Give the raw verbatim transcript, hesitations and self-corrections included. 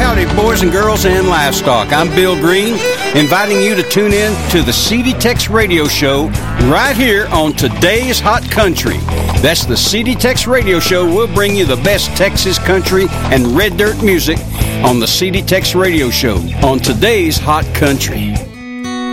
howdy, boys and girls and livestock. I'm Bill Green, inviting you to tune in to the C D Tex Radio Show right here on Today's Hot Country. That's the C D Tex Radio Show. We'll bring you the best Texas country and red dirt music on the C D Tex Radio Show on Today's Hot Country.